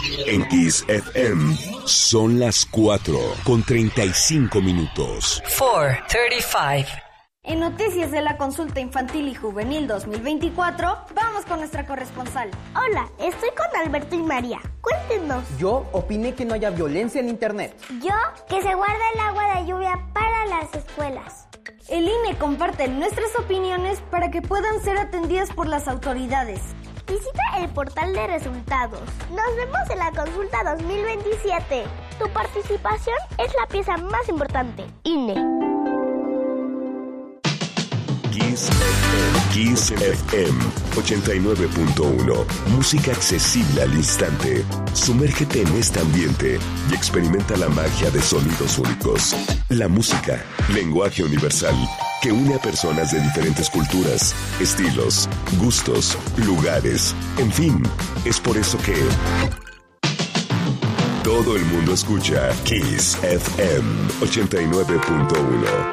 En Kiss FM son las 4:35. 4:35. En Noticias de la Consulta Infantil y Juvenil 2024, vamos con nuestra corresponsal. Hola, estoy con Alberto y María. Cuéntenos. Yo opiné que no haya violencia en internet. Yo, que se guarda el agua de lluvia para las escuelas. El INE comparte nuestras opiniones para que puedan ser atendidas por las autoridades. Visita el portal de resultados. Nos vemos en la consulta 2027. Tu participación es la pieza más importante. INE. Kiss FM 89.1. Música accesible al instante. Sumérgete en este ambiente y experimenta la magia de sonidos únicos. La música, lenguaje universal, que une a personas de diferentes culturas, estilos, gustos, lugares, en fin, es por eso que todo el mundo escucha Kiss FM 89.1.